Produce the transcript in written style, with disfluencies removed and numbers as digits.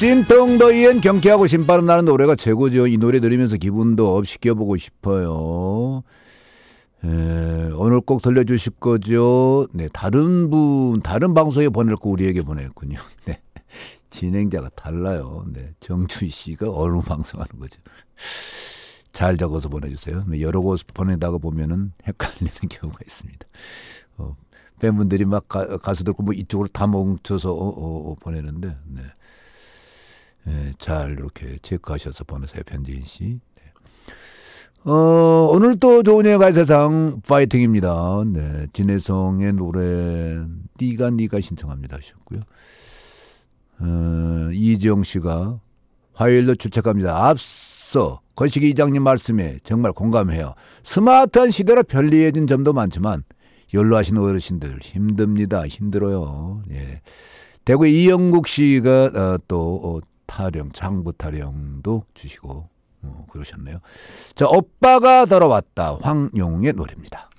찐통더위엔 경쾌하고 신바람 나는 노래가 최고죠. 이 노래 들으면서 기분도 업 시켜보고 싶어요. 오늘 꼭 들려주실 거죠? 네, 다른 방송에 보낼 거 우리에게 보냈군요. 네, 진행자가 달라요. 네, 정춘 씨가 어느 방송 하는 거죠? 잘 적어서 보내주세요. 네, 여러 곳 보내다가 보면은 헷갈리는 경우가 있습니다. 팬분들이 막 가수들 뭐 이쪽으로 다 뭉쳐서 보내는데, 네. 네, 잘 이렇게 체크하셔서 보내세요, 편지인 씨. 네. 오늘 또 좋은 예가의 세상 파이팅입니다. 네, 진혜성의 노래 네가 신청합니다 하셨고요. 이지영 씨가 화요일로 출첵합니다. 앞서 거시기 이장님 말씀에 정말 공감해요. 스마트한 시대라 편리해진 점도 많지만 연로하신 어르신들 힘들어요. 예. 대구 이영국 씨가 또 타령, 장부 타령도 주시고 그러셨네요. 자, 오빠가 돌아왔다. 황용의 노래입니다.